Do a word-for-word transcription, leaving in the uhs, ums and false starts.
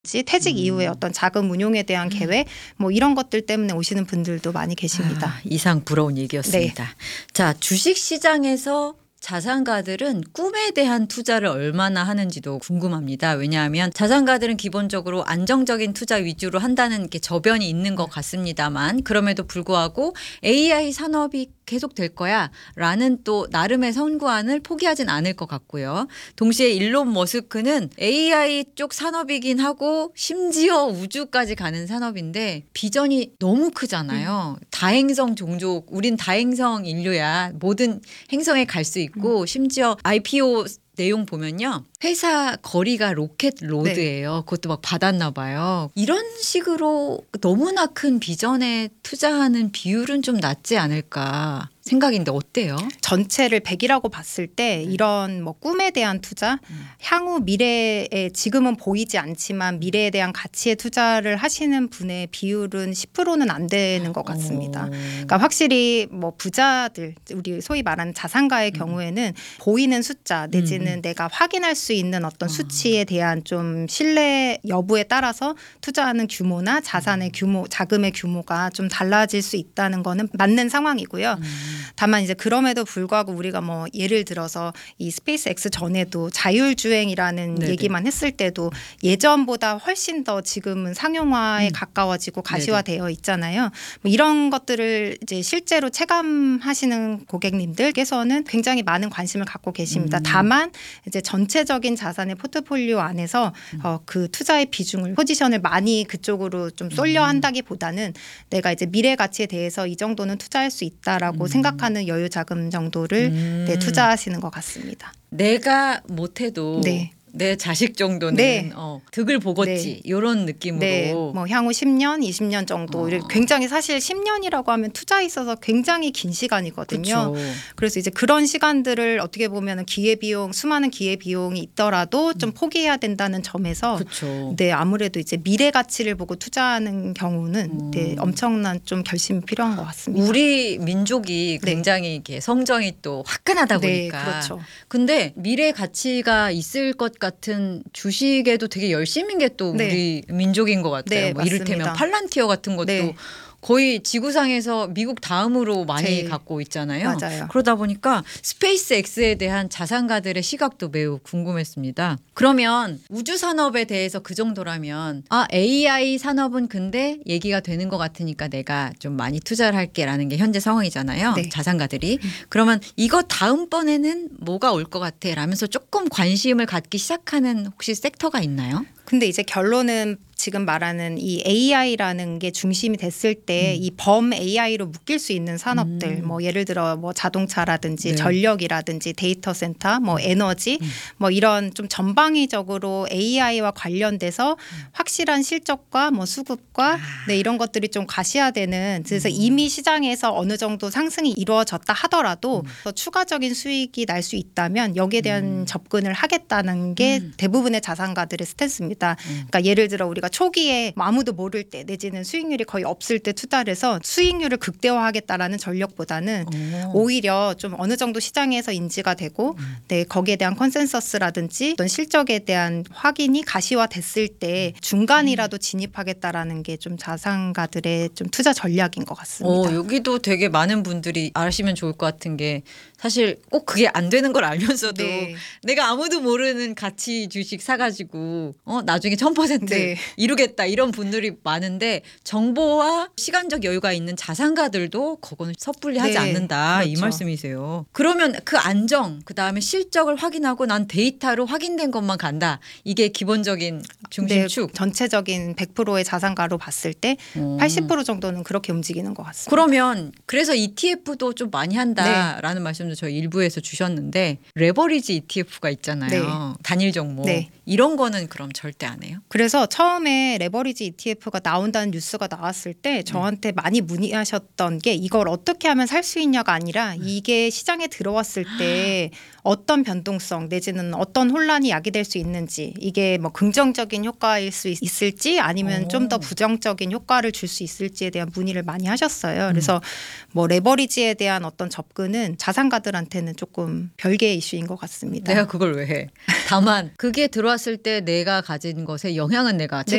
퇴직 음. 이후에 어떤 자금 운용에 대한 계획 뭐 이런 것들 때문에 오시는 분들도 많이 계십니다. 아, 이상 부러운 얘기였습니다. 네. 자, 주식시장에서 자산가들은 꿈에 대한 투자를 얼마나 하는지도 궁금합니다. 왜냐하면 자산가들은 기본적으로 안정적인 투자 위주로 한다는 게 저변이 있는 것 같습니다만 그럼에도 불구하고 에이아이 산업이 계속 될 거야 라는 또 나름의 선구안을 포기하진 않을 것 같고요. 동시에 일론 머스크는 에이아이 쪽 산업이긴 하고 심지어 우주까지 가는 산업인데 비전이 너무 크잖아요. 음. 다행성 종족, 우린 다행성 인류야. 모든 행성에 갈 수 있고 음. 심지어 아이피오 내용 보면요. 회사 거리가 로켓 로드예요. 네. 그것도 막 받았나 봐요. 이런 식으로 너무나 큰 비전에 투자하는 비율은 좀 낮지 않을까 생각인데 어때요? 전체를 백이라고 봤을 때 네. 이런 뭐 꿈에 대한 투자, 음. 향후 미래에 지금은 보이지 않지만 미래에 대한 가치에 투자를 하시는 분의 비율은 십 퍼센트는 안 되는 것 같습니다. 오. 그러니까 확실히 뭐 부자들, 우리 소위 말하는 자산가의 음. 경우에는 보이는 숫자 내지는 음. 내가 확인할 수 있는 어떤 어. 수치에 대한 좀 신뢰 여부에 따라서 투자하는 규모나 자산의 규모, 자금의 규모가 좀 달라질 수 있다는 거는 맞는 상황이고요. 음. 다만 이제 그럼에도 불구하고 우리가 뭐 예를 들어서 이 스페이스 X 전에도 자율주행이라는 네네. 얘기만 했을 때도 예전보다 훨씬 더 지금은 상용화에 음. 가까워지고 가시화되어 있잖아요. 뭐 이런 것들을 이제 실제로 체감하시는 고객님들께서는 굉장히 많은 관심을 갖고 계십니다. 음. 다만 이제 전체적인 자산의 포트폴리오 안에서 음. 어, 그 투자의 비중을 포지션을 많이 그쪽으로 좀 쏠려 한다기보다는 내가 이제 미래 가치에 대해서 이 정도는 투자할 수 있다라고 음. 생각하는 여유 자금 정도를 음. 네, 투자하시는 것 같습니다. 내가 못해도 네. 내 자식 정도는 네. 어, 득을 보겠지 네. 이런 느낌으로 네. 뭐 향후 십 년, 이십 년 정도 어. 굉장히 사실 십 년이라고 하면 투자에 있어서 굉장히 긴 시간이거든요. 그쵸. 그래서 이제 그런 시간들을 어떻게 보면 기회비용 수많은 기회비용이 있더라도 좀 음. 포기해야 된다는 점에서 그쵸. 네 아무래도 이제 미래 가치를 보고 투자하는 경우는 음. 네, 엄청난 좀 결심이 필요한 것 같습니다. 우리 민족이 굉장히 네. 이렇게 성정이 또 화끈하다 보니까 네, 그렇죠. 근데 미래 가치가 있을 것 같은 주식에도 되게 열심인 게 또 네. 우리 민족인 것 같아요. 네, 뭐 이를테면 팔란티어 같은 것도 네. 거의 지구상에서 미국 다음으로 많이 제... 갖고 있잖아요. 맞아요. 그러다 보니까 스페이스 X에 대한 자산가들의 시각도 매우 궁금했습니다. 그러면 우주 산업에 대해서 그 정도라면 아 에이아이 산업은 근데 얘기가 되는 것 같으니까 내가 좀 많이 투자를 할게라는 게 현재 상황이잖아요. 네. 자산가들이. 그러면 이거 다음번에는 뭐가 올 것 같아 라면서 조금 관심을 갖기 시작하는 혹시 섹터가 있나요? 근데 이제 결론은 지금 말하는 이 에이아이라는 게 중심이 됐을 때 이 범 에이아이로 묶일 수 있는 산업들 음. 뭐 예를 들어 뭐 자동차라든지 네. 전력이라든지 데이터 센터 뭐 에너지 음. 뭐 이런 좀 전방위적으로 에이아이와 관련돼서 음. 확실한 실적과 뭐 수급과 아. 네, 이런 것들이 좀 가시화되는 그래서 음. 이미 시장에서 어느 정도 상승이 이루어졌다 하더라도 음. 더 추가적인 수익이 날 수 있다면 여기에 대한 음. 접근을 하겠다는 게 음. 대부분의 자산가들의 스탠스입니다. 음. 그러니까 예를 들어 우리가 초기에 아무도 모를 때 내지는 수익률이 거의 없을 때 투자를 해서 수익률을 극대화하겠다라는 전략보다는 오. 오히려 좀 어느 정도 시장에서 인지가 되고 음. 네, 거기에 대한 컨센서스라든지 어떤 실적에 대한 확인이 가시화됐을 때 중간이라도 진입하겠다라는 게 좀 자산가들의 좀 투자 전략인 것 같습니다. 어, 여기도 되게 많은 분들이 아시면 좋을 것 같은 게 사실 꼭 그게 안 되는 걸 알면서도 네. 내가 아무도 모르는 가치 주식 사가지고 어, 나중에 천 퍼센트 네. 이루겠다 이런 분들이 많은데 정보와 시간적 여유가 있는 자산가들도 그거는 섣불리 하지 네. 않는다 그렇죠. 이 말씀이세요. 그러면 그 안정 그다음에 실적을 확인하고 난 데이터로 확인된 것만 간다. 이게 기본적인 중심축. 네, 전체적인 백 퍼센트의 자산가로 봤을 때 오. 팔십 퍼센트 정도는 그렇게 움직이는 것 같습니다. 그러면 그래서 이티에프도 좀 많이 한다라는 네. 말씀도 저희 일부에서 주셨는데 레버리지 이티에프가 있잖아요. 네. 단일 종목. 네. 이런 거는 그럼 절대 안 해요? 그래서 처음에 처음에 레버리지 이티에프가 나온다는 뉴스가 나왔을 때 저한테 많이 문의하셨던 게 이걸 어떻게 하면 살 수 있냐가 아니라 이게 시장에 들어왔을 때 어떤 변동성 내지는 어떤 혼란이 야기될 수 있는지, 이게 뭐 긍정적인 효과일 수 있- 있을지 아니면 오. 좀 더 부정적인 효과를 줄 수 있을지에 대한 문의를 많이 하셨어요. 그래서 뭐 레버리지에 대한 어떤 접근은 자산가들한테는 조금 별개의 이슈인 것 같습니다. 내가 그걸 왜 해? 다만 그게 들어왔을 때 내가 가진 것에 영향은 내가